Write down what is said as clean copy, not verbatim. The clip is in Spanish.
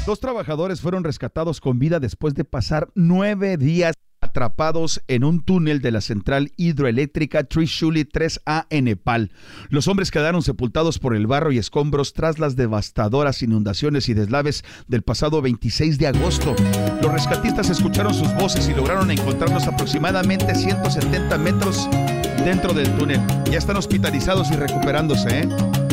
Dos trabajadores fueron rescatados con vida después de pasar 9 días atrapados en un túnel de la central hidroeléctrica Trishuli 3A en Nepal. Los hombres quedaron sepultados por el barro y escombros tras las devastadoras inundaciones y deslaves del pasado 26 de agosto. Los rescatistas escucharon sus voces y lograron encontrarlos aproximadamente 170 metros dentro del túnel. Ya están hospitalizados y recuperándose, ¿eh?